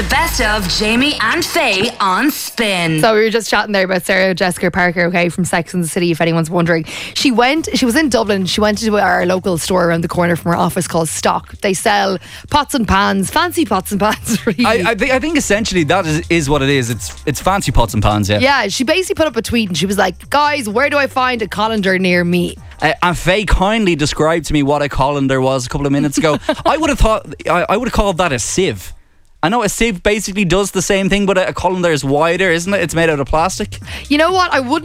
The best of Jamie and Faye on Spin. So we were just chatting there about Sarah Jessica Parker, okay, from Sex and the City, if anyone's wondering. She was in Dublin. She went to our local store around the corner from her office called Stock. They sell pots and pans, fancy pots and pans, really. I think essentially that is what it is. It's fancy pots and pans, yeah. Yeah, she basically put up a tweet and she was like, guys, where do I find a colander near me? And Faye kindly described to me what a colander was a couple of minutes ago. I would have called that a sieve. I know a sieve basically does the same thing, but a colander is wider, isn't it? It's made out of plastic. You know what? I wouldn't